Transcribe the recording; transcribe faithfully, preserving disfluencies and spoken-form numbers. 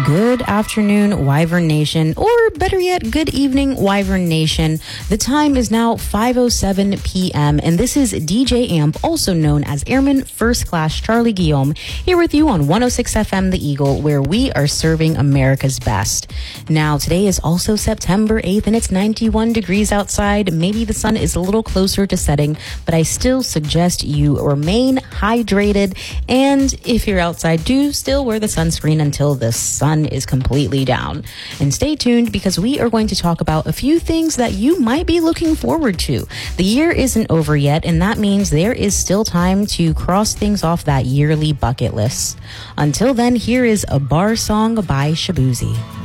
Good afternoon, Wyvern Nation, or better yet, good evening, Wyvern Nation. The time is now five oh seven p.m., and this is D J Amp, also known as Airman First Class Charlie Guillaume, here with you on one oh six F M The Eagle, where we are serving America's best. Now, today is also September eighth, and it's ninety-one degrees outside. Maybe the sun is a little closer to setting, but I still suggest you remain hydrated, and if you're outside, do still wear the sunscreen until the sun is completely down. And stay tuned, because we are going to talk about a few things that you might be looking forward to. The year isn't over yet, and that means there is still time to cross things off that yearly bucket list. Until then, here is a bar song by Shabuzi.